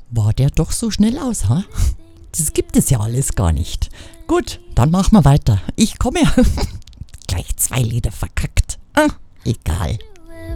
War der doch so schnell aus, ha? Das gibt es ja alles gar nicht. Gut, dann machen wir weiter. Ich komme. Gleich 2 Lieder verkackt. Egal.